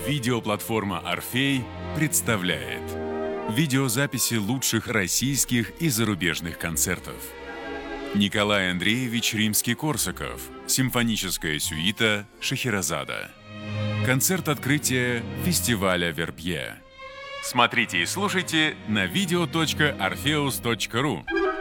Видеоплатформа «Орфей» представляет видеозаписи лучших российских и зарубежных концертов. Николай Андреевич Римский-Корсаков. Симфоническая сюита Шахерезада. Концерт открытия фестиваля «Вербье». Смотрите и слушайте на video.orpheus.ru.